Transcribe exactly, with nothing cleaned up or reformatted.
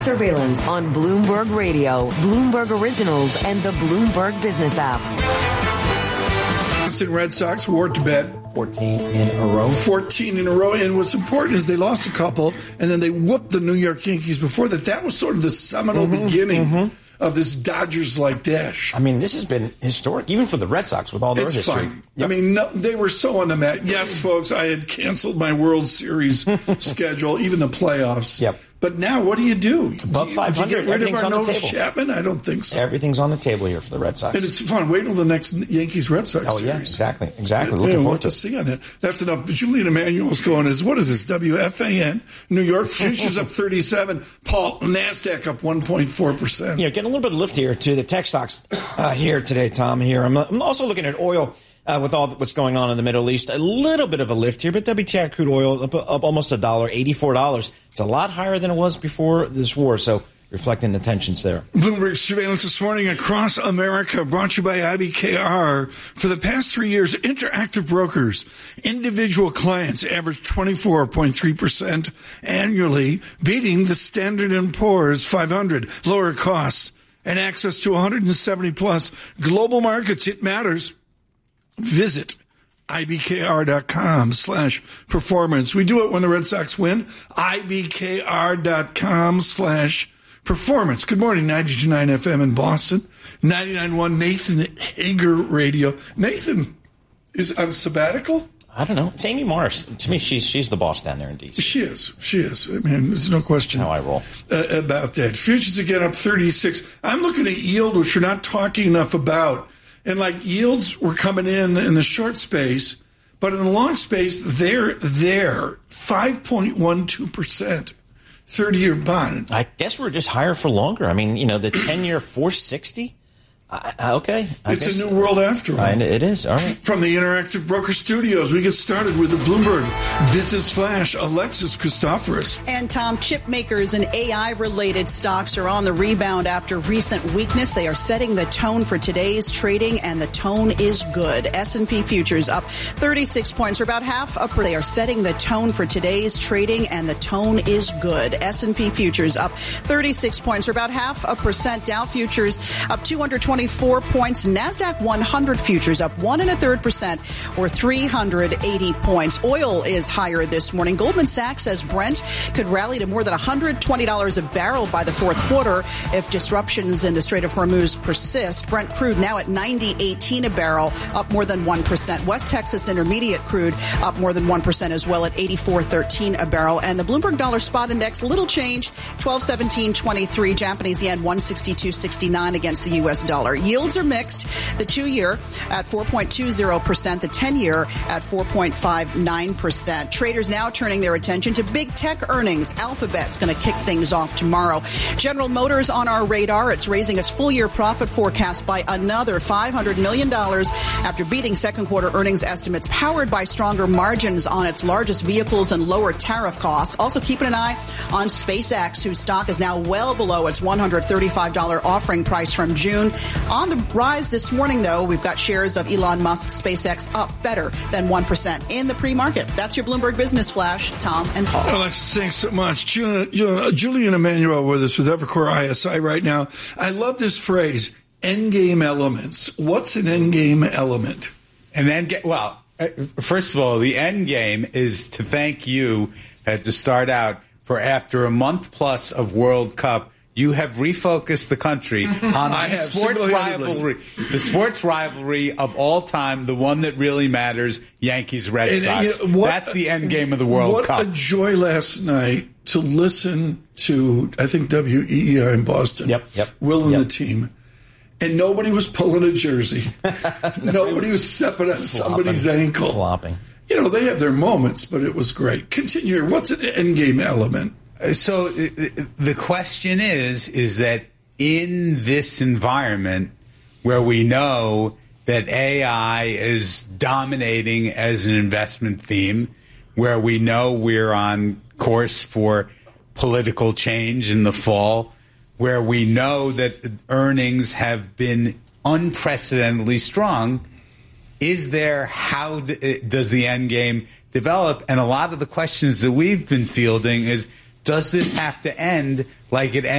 Surveillance on Bloomberg Radio, Bloomberg Originals, and the Bloomberg Business app. Boston Red Sox wore to bed. fourteen in a row. fourteen in a row. And what's important is they lost a couple, and then they whooped the New York Yankees before that. That was sort of the seminal mm-hmm, beginning mm-hmm. of this Dodgers-like dash. I mean, this has been historic, even for the Red Sox with all their it's history. Fun. Yep. I mean, no, they were so on the mat. Yes, folks, I had canceled my World Series schedule, even the playoffs. Yep. But now, what do you do? Above five hundred, do you get rid everything's of our on the Notice table. Chapman? I don't think so. Everything's on the table here for the Red Sox. And it's fun. Wait till the next Yankees-Red Sox Oh, series. yeah, exactly. Exactly. Yeah, Looking yeah, forward what to to see on it. That's enough. But Julian Emanuel's going is, what is this, W F A N? New York futures up thirty-seven. Paul, NASDAQ up one point four percent. Yeah, getting a little bit of lift here to the tech stocks uh, here today, Tom. Here, I'm, I'm also looking at oil. Uh, with all what's going on in the Middle East, a little bit of a lift here, but W T I crude oil up, up almost a dollar, eighty-four dollars. It's a lot higher than it was before this war, so reflecting the tensions there. Bloomberg surveillance this morning across America, brought to you by I B K R. For the past three years, Interactive Brokers, individual clients averaged twenty-four point three percent annually, beating the Standard and Poor's five hundred. Lower costs and access to one hundred seventy plus global markets. It matters. Visit ibkr.com slash performance. We do it when the Red Sox win. ibkr.com slash performance. Good morning, ninety-two point nine F M in Boston. ninety-nine point one Nathan Hager Radio. Nathan is on sabbatical? I don't know. It's Amy Morris. To me, she's she's the boss down there in D C. She is. She is. I mean, there's no question. That's how I roll. Uh, about that. Futures again up thirty-six. I'm looking at yield, which we're not talking enough about. And like yields were coming in in the short space, but in the long space, they're there, five point one two percent, thirty-year bond. I guess we're just higher for longer. I mean, you know, the ten-year four sixty. I, okay. I it's guess, a new world after all. I, it is. All right. From the Interactive Broker Studios, we get started with the Bloomberg Business Flash. Alexis Christoforous. And Tom, chip makers and A I-related stocks are on the rebound after recent weakness. They are setting the tone for today's trading, and the tone is good. S and P futures up thirty-six points, or about half up. They are setting the tone for today's trading, and the tone is good. S and P futures up thirty-six points, or about half a percent. Dow futures up two hundred twenty-four points. NASDAQ one hundred futures up one and a third percent, or three hundred eighty points. Oil is higher this morning. Goldman Sachs says Brent could rally to more than one hundred twenty dollars a barrel by the fourth quarter if disruptions in the Strait of Hormuz persist. Brent crude now at ninety eighteen a barrel, up more than one percent. West Texas Intermediate crude up more than one percent as well at eighty-four thirteen a barrel. And the Bloomberg Dollar Spot Index, little change, twelve seventeen twenty-three. Japanese yen one sixty-two sixty-nine against the U S dollar. Yields are mixed. The two-year at four point two zero percent, the ten-year at four point five nine percent. Traders now turning their attention to big tech earnings. Alphabet's going to kick things off tomorrow. General Motors on our radar. It's raising its full-year profit forecast by another five hundred million dollars after beating second-quarter earnings estimates powered by stronger margins on its largest vehicles and lower tariff costs. Also keeping an eye on SpaceX, whose stock is now well below its one hundred thirty-five dollars offering price from June. On the rise this morning, though, we've got shares of Elon Musk's SpaceX up better than one percent in the pre-market. That's your Bloomberg Business Flash. Tom and Paul. Alexis, thanks so much. Julian, Julian Emanuel with us with Evercore I S I right now. I love this phrase, endgame elements. What's an endgame element? An endgame, well, first of all, the endgame is to thank you uh, to start out for after a month plus of World Cup, you have refocused the country on the sports rivalry, the sports rivalry of all time, the one that really matters, Yankees-Red And, Sox. you know, what, That's the end game of the World what Cup. What a joy last night to listen to, I think, W E E I in Boston. Yep, yep. Will and yep. the team. And nobody was pulling a jersey. nobody, nobody was stepping on somebody's ankle. Flopping. You know, they have their moments, but it was great. Continue. What's an endgame element? So the question is, is that in this environment where we know that A I is dominating as an investment theme, where we know we're on course for political change in the fall, where we know that earnings have been unprecedentedly strong, is there, how does the end game develop? And a lot of the questions that we've been fielding is, does this have to end like it ended?